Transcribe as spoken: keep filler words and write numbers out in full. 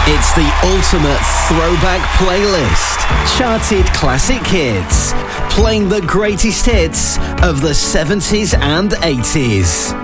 It's the ultimate throwback playlist. Charted classic hits, playing the greatest hits of the seventies and eighties.